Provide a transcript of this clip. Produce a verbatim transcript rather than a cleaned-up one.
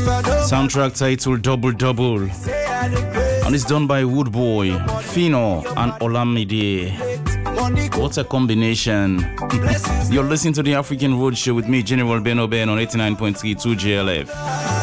Soundtrack titled Double Double. And it's done by Woodboy, Fino, and Olamide. What a combination. You're listening to the African Road Show with me, General Beno Ben, on eighty-nine point three two J L F.